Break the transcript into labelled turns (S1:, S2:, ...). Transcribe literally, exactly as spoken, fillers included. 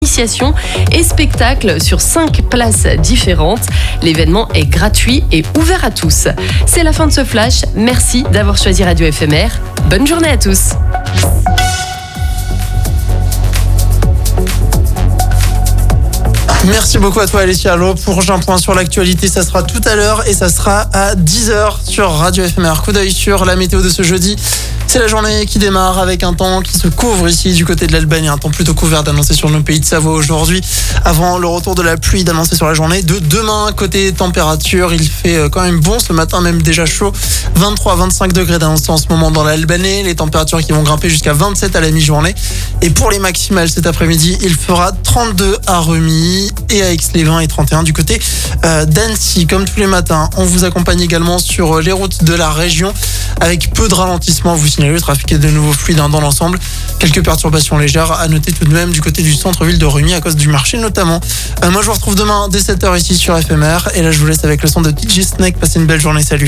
S1: initiation et spectacles sur cinq places différentes. L'événement est gratuit et ouvert à tous. C'est la fin de ce flash. Merci d'avoir choisi Radio F M R. Bonne journée à tous.
S2: Merci beaucoup à toi Alessia Allo. Pour un point sur l'actualité, ça sera tout à l'heure et ça sera à dix heures sur Radio F M R. Coup d'œil sur la météo de ce jeudi. C'est la journée qui démarre avec un temps qui se couvre ici du côté de l'Albanie. Un temps plutôt couvert d'annoncer sur nos pays de Savoie aujourd'hui. Avant le retour de la pluie d'annoncer sur la journée de demain. Côté température, il fait quand même bon ce matin, même déjà chaud. vingt-trois à vingt-cinq degrés d'annoncer en ce moment dans l'Albanais. Les températures qui vont grimper jusqu'à vingt-sept à la mi-journée. Et pour les maximales cet après-midi, il fera trente-deux à Remy et à Aix-les-Bains et trente et un du côté euh, d'Annecy. Comme tous les matins, on vous accompagne également sur les routes de la région avec peu de ralentissement. Vous signalez, le trafic est de nouveau fluide hein, dans l'ensemble. Quelques perturbations légères à noter tout de même du côté du centre-ville de Remy à cause du marché notamment. Euh, moi je vous retrouve demain dès sept heures ici sur F M R et là je vous laisse avec le son de D J Snake. Passez une belle journée, salut.